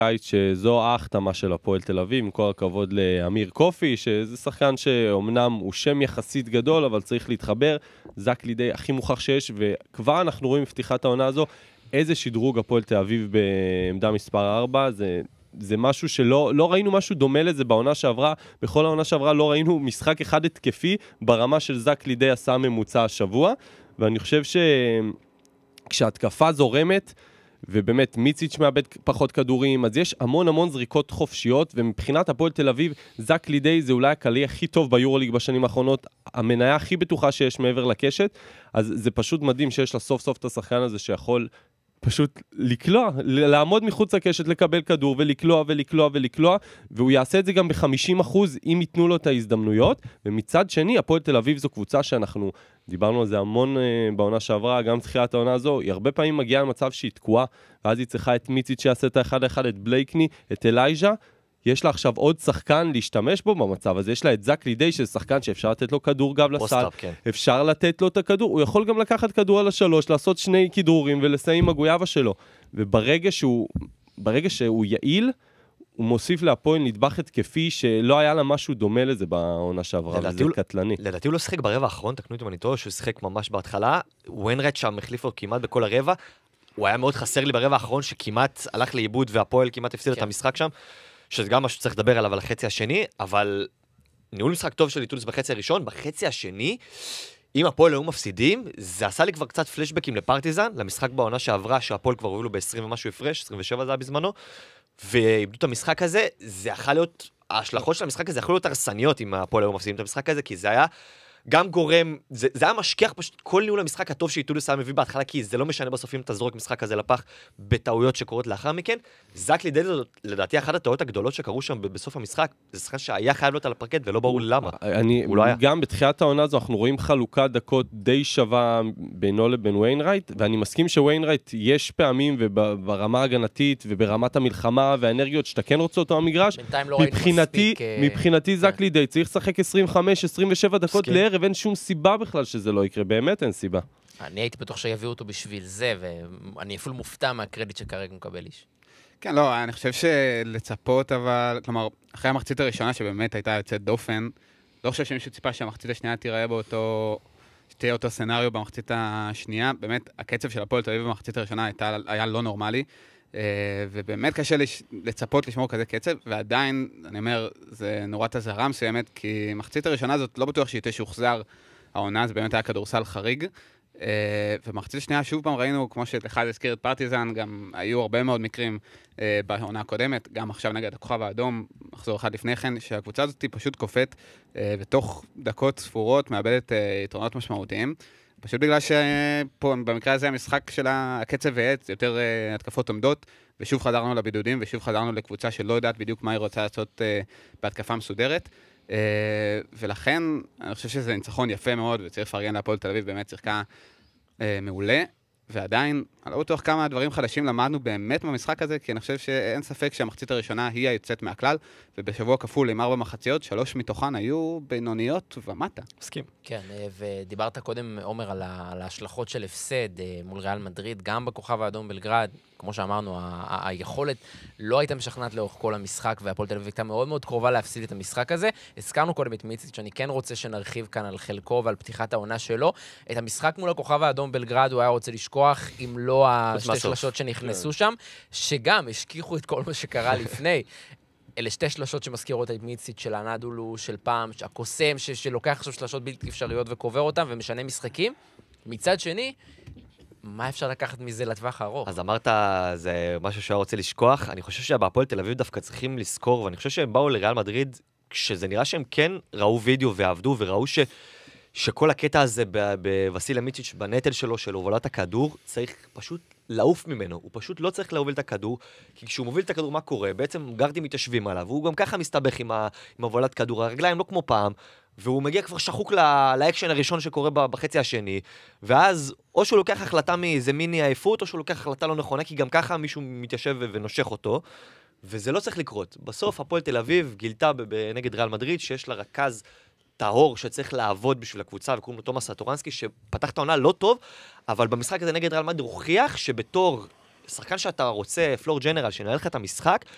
שזו ההחתמה של הפועל תל אביב, עם כל הכבוד לאמיר קופי, שזה שחקן שאומנם הוא שם יחסית גדול, אבל צריך להתחבר, זק לידי הכי מוכח שיש, וכבר אנחנו רואים בפתיחת העונה הזו, איזה שדרוג הפועל תל אביב בעמדה מספר 4, זה משהו לא ראינו משהו דומה לזה בעונה שעברה, בכל העונה שעברה לא ראינו משחק אחד התקפי, ברמה של זק לידי עשה ממוצע השבוע, ואני חושב כשהתקפה זורמת, ובאמת מיציץ' מאבד פחות כדורים, אז יש המון זריקות חופשיות, ומבחינת הפועל תל אביב, זק לידי זה אולי הקלי הכי טוב ביורוליג בשנים האחרונות, המניה הכי בטוחה שיש מעבר לקשת, אז זה פשוט מדהים שיש לה סוף סוף את השחקן הזה שיכול פשוט לקלוע, לעמוד מחוץ לקשת, לקבל כדור ולקלוע, והוא יעשה את זה גם ב-50% אם ייתנו לו את ההזדמנויות, ומצד שני, הפועל תל אביב זו קבוצה שאנחנו דיברנו על זה המון בעונה שעברה, גם תחילת העונה הזו, היא הרבה פעמים מגיעה למצב שהיא תקועה, ואז היא צריכה את מיצית שיעשה את ה-1-1, את בלייקני, את אלייז'ה, יש לה עכשיו עוד שחקן להשתמש בו במצב הזה, יש לה את זק לידי, שזה שחקן שאפשר לתת לו כדור גב לסל, אפשר לתת לו את הכדור, הוא יכול גם לקחת כדור על השלוש, לעשות שני כדרורים ולסיים עם הגויאבה שלו, וברגע שהוא יעיל, הוא מוסיף להפועל נדבך התקפי שלא היה לה משהו דומה לזה בעונה שעברה, וזה קטלני. לדעתי הוא לא שיחק ברבע האחרון, תקנו אותי אם אני טועה, שהוא שיחק ממש בהתחלה, וויינרייט שם החליף לו כמעט בכל הרבע, הוא היה מאוד חסר לי ברבע האחרון, שכמעט הלך לאיבוד והפועל כמעט הפסיד את המשחק שם, שזה גם משהו שצריך לדבר עליו על החצי השני, אבל ניהול משחק טוב של ליטולס בחצי הראשון, בחצי השני, אם הפועל היו מפסידים, זה עשה לי כבר קצת פלשבקים לפרטיזן, למשחק בעונה שעברה, שהפועל כבר הובילו ב-20 ומשהו הפרש, 27 זה היה בזמנו, ואיבדו את המשחק הזה, זה יכול להיות, ההשלכות של המשחק הזה יכולו להיות הרסניות אם הפועל היו מפסידים את המשחק הזה, כי זה היה גם גורם, זה היה משכיח פשוט כל ניהול המשחק הטוב שאיטולס היה מביא בהתחלה, כי זה לא משנה בסוף אם תזרוק משחק הזה לפח בטעויות שקורות לאחר מכן. זק לידי לדעתי אחת הטעויות הגדולות שקרו שם בסוף המשחק, זה שחקן שהיה חייב להיות על הפרקט ולא ברור למה. גם בתחילת העונה הזו אנחנו רואים חלוקת דקות די שווה בינו לבין וויינרייט, ואני מסכים שוויינרייט יש פעמים וברמה הגנתית וברמת המלחמה והאנרגיות שאתה כן רוצה אותו המגרש, מבחינתי זק לידי צריך לשחק 25-27 דקות לערב, אין שום סיבה בכלל שזה לא יקרה, באמת אין סיבה. אני הייתי בטוח שיביאו אותו בשביל זה, ואני אפילו מופתע מהקרדיט שכרגע מקבל איש. כן, לא, אני חושב שלצפות, אבל, כלומר, אחרי המחצית הראשונה שבאמת הייתה יוצאת דופן, לא חושב שמישהו ציפה שהמחצית השנייה תהיה שתהיה אותו סנריו במחצית השנייה, באמת הקצב של הפועל תל אביב במחצית הראשונה היה לא נורמלי, ובאמת קשה לצפות לשמור כזה קצב, ועדיין, אני אומר, זה נורת הזהרה מסוימת, כי מחצית הראשונה הזאת לא בטוח שהיא תשוחזר העונה, זה באמת היה כדורסל חריג, ומחצית השנייה שוב פעם ראינו, כמו שאחד הזכיר את פרטיזן, גם היו הרבה מאוד מקרים בעונה הקודמת, גם עכשיו נגד הכוכב האדום, מחזור אחד לפני כן, שהקבוצה הזאת פשוט קופאת, ותוך דקות ספורות מאבדת יתרונות משמעותיים, פשוט בגלל שפה, במקרה הזה, המשחק של הקצב ועץ, יותר התקפות עומדות, ושוב חזרנו לבידודים, ושוב חזרנו לקבוצה שלא יודעת בדיוק מה היא רוצה לעשות בהתקפה מסודרת, ולכן אני חושב שזה ניצחון יפה מאוד, וצריך לפרגן להפועל תל אביב, באמת שיחקה מעולה, ועדיין, אני לא בטוח כמה דברים חדשים למדנו באמת במשחק הזה, כי אני חושב שאין ספק שהמחצית הראשונה היא היוצאת מהכלל, ובשבוע כפול עם 4 מחציות, 3 מתוכן היו בינוניות ומטה. מסכים. כן, ודיברת קודם, עומר, על ההשלכות של הפסד מול ריאל מדריד, גם בכוכב האדום בלגרד, כמו שאמרנו, היכולת לא הייתה משכנעת לאורך כל המשחק, והפועל תל אביב הייתה מאוד מאוד קרובה להפסיד את המשחק הזה. הזכרנו קודם את מיציץ', שאני כן רוצה שנרחיב כאן על חלקו ועל פתיחת העונה שלו. את המשחק מול הכוכב האדום בלגרד הוא היה רוצה לשכוח, אם לא השתי שלשות שנכנסו שם, שגם השכיחו את כל מה שקרה לפני. אלה שתי שלשות שמזכירות את מיציץ' של הנדולו, של פעם, הקוסם שלוקח עכשיו שלשות בלתי אפשריות וקובר אותם ומשנה משחקים. מצד שני, מה אפשר לקחת מזה לטווח הארוך? אז אמרת, זה משהו שהיה רוצה לשכוח. אני חושב שבהפועל תל אביב דווקא צריכים לזכור, ואני חושב שהם באו לריאל מדריד, כשזה נראה שהם כן ראו וידאו ועבדו, וראו שכל הקטע הזה בווסיליה מיציץ' בנטל שלו, של הובלת הכדור, צריך פשוט לעוף ממנו. הוא פשוט לא צריך להוביל את הכדור, כי כשהוא מוביל את הכדור, מה קורה? בעצם גרדים מתיישבים עליו, והוא גם ככה מסתבך עם הובלת כדור. הרגליים לא כמו פעם, והוא מגיע כבר שחוק לאקשן הראשון שקורה בחצי השני, ואז או שהוא לוקח החלטה מאיזה מיני העיפות, או שהוא לוקח החלטה לא נכונה, כי גם ככה מישהו מתיישב ונושך אותו, וזה לא צריך לקרות. בסוף הפועל תל אביב גילתה נגד ריאל מדריד, שיש לה רכז טהור שצריך לעבוד בשביל הקבוצה, וקוראים לו תומאס סטורנסקי, שפתח את העונה לא טוב, אבל במשחק הזה נגד ריאל מדריד הוכיח שבתור שחקן שאתה רוצה, פלור ג'נרל, שנהל לך את המשחק,